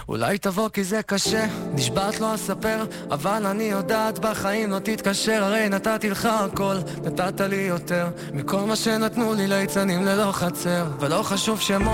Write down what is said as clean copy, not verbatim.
אולי תבוא כי זה קשה, נשבעת לא אספר, אבל אני יודעת בחיים לא תתקשר, הרי נתתי לך הכל, נתת לי יותר מכל מה שנתנו לי ליצנים ללא חצר, ולא חשוב שמות